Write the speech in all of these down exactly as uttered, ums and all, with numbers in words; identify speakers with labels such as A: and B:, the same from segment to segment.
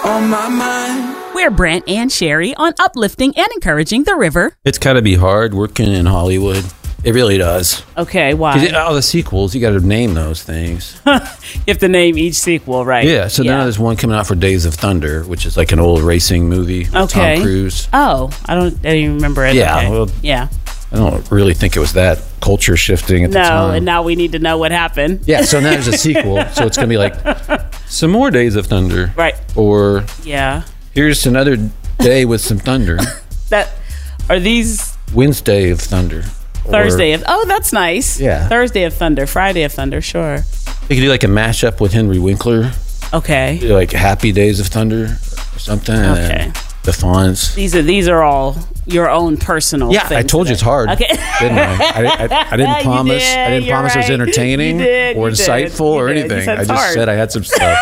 A: on my mind.
B: We're Brent and Sherry on uplifting and encouraging the river.
C: It's got to be hard working in Hollywood. It really does.
B: Okay, why?
C: It, all the sequels, you got to name those things.
B: You have to name each sequel, right?
C: Yeah, so
B: yeah.
C: now there's one coming out for Days of Thunder, which is like an old racing movie with
B: okay.
C: Tom Cruise.
B: Oh, I don't, I don't even remember it.
C: Yeah,
B: okay.
C: well,
B: yeah.
C: I don't really think it was that culture shifting at
B: no,
C: the time.
B: No, and now we need to know what happened.
C: Yeah, so now there's a sequel, so it's going to be like some more Days of Thunder.
B: Right.
C: Or
B: yeah.
C: here's another day with some thunder.
B: That are these
C: Wednesday of Thunder.
B: Thursday of oh, that's nice.
C: Yeah.
B: Thursday of Thunder, Friday of Thunder, sure.
C: You could do like a mashup with Henry Winkler.
B: Okay.
C: Do like Happy Days of Thunder or something.
B: Okay.
C: The Fonz.
B: These are these are all your own personal.
C: Yeah,
B: things
C: I told you it's hard.
B: Okay.
C: Didn't I? I, I, I didn't promise.
B: did,
C: I didn't promise
B: right.
C: it was entertaining
B: did,
C: or insightful or
B: did.
C: anything. I just
B: hard.
C: said I had some stuff.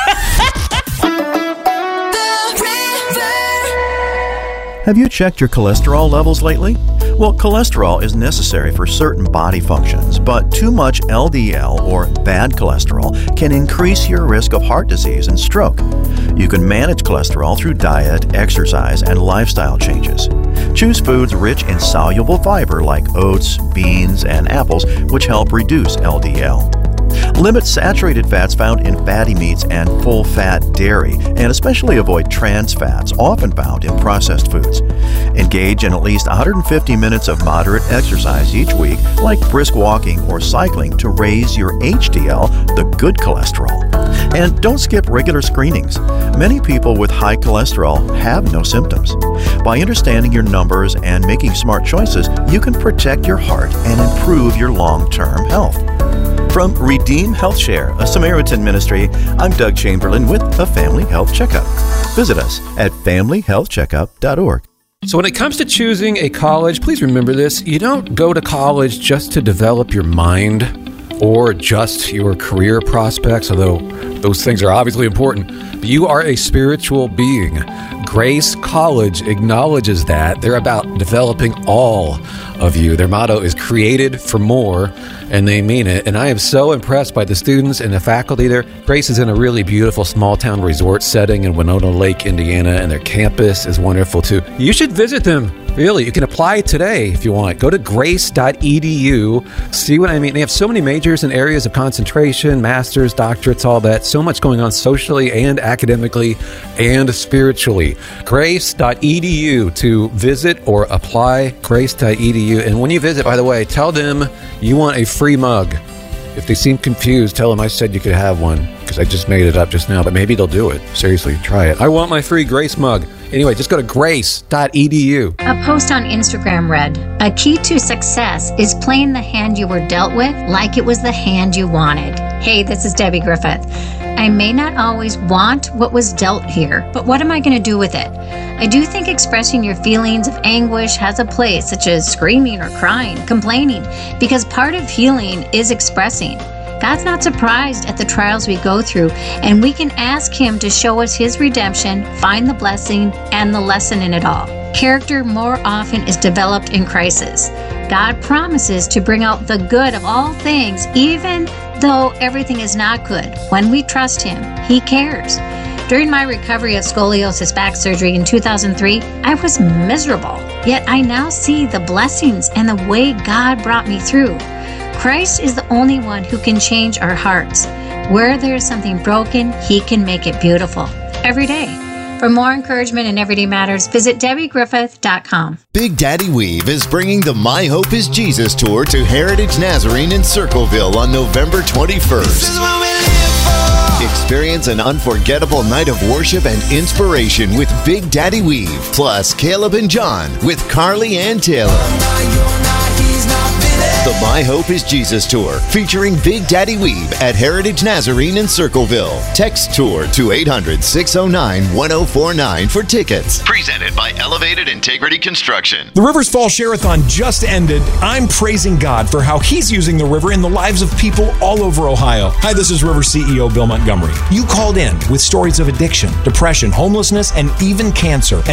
D: Have you checked your cholesterol levels lately? Well, cholesterol is necessary for certain body functions, but too much L D L, or bad cholesterol, can increase your risk of heart disease and stroke. You can manage cholesterol through diet, exercise, and lifestyle changes. Choose foods rich in soluble fiber like oats, beans, and apples, which help reduce L D L. Limit saturated fats found in fatty meats and full-fat dairy, and especially avoid trans fats often found in processed foods. Engage in at least one hundred fifty minutes of moderate exercise each week, like brisk walking or cycling, to raise your H D L, the good cholesterol. And don't skip regular screenings. Many people with high cholesterol have no symptoms. By understanding your numbers and making smart choices, you can protect your heart and improve your long-term health. From Redeem Health Share, a Samaritan ministry, I'm Doug Chamberlain with a Family Health Checkup. Visit us at family health checkup dot org.
C: So when it comes to choosing a college, please remember this. You don't go to college just to develop your mind or just your career prospects, although those things are obviously important. But you are a spiritual being. Grace College acknowledges that. They're about developing all of you. Their motto is created for more, and they mean it. And I am so impressed by the students and the faculty there. Grace is in a really beautiful small-town resort setting in Winona Lake, Indiana, and their campus is wonderful too. You should visit them. Really, you can apply today if you want. Go to grace dot e d u. See what I mean? They have so many majors and areas of concentration, masters, doctorates, all that. So much going on socially and academically and spiritually. grace dot e d u to visit or apply. grace dot e d u. And when you visit, by the way, tell them you want a free mug. If they seem confused, tell them I said you could have one, because I just made it up just now, but maybe they'll do it. Seriously, try it. I want my free Grace mug. Anyway, just go to grace dot e d u.
E: A post on Instagram read, "A key to success is playing the hand you were dealt with like it was the hand you wanted." Hey, this is Debbie Griffith. I may not always want what was dealt here, but what am I going to do with it? I do think expressing your feelings of anguish has a place, such as screaming or crying, complaining, because part of healing is expressing. God's not surprised at the trials we go through, and we can ask Him to show us His redemption, find the blessing, and the lesson in it all. Character more often is developed in crisis. God promises to bring out the good of all things, even though everything is not good. When we trust Him, He cares. During my recovery of scoliosis back surgery in two thousand three, I was miserable. Yet I now see the blessings and the way God brought me through. Christ is the only one who can change our hearts. Where there is something broken, He can make it beautiful. Every day. For more encouragement in Everyday Matters, visit debbie griffith dot com.
F: Big Daddy Weave is bringing the My Hope is Jesus tour to Heritage Nazarene in Circleville on November twenty-first. Experience an unforgettable night of worship and inspiration with Big Daddy Weave, plus Caleb and John with Carly and Taylor. The My Hope is Jesus Tour, featuring Big Daddy Weave at Heritage Nazarene in Circleville. Text tour to eight hundred, six oh nine, one oh four nine for tickets. Presented by Elevated Integrity Construction.
G: The Rivers Fall Share-a-thon just ended. I'm praising God for how He's using the river in the lives of people all over Ohio. Hi, this is River C E O Bill Montgomery. You called in with stories of addiction, depression, homelessness, and even cancer. And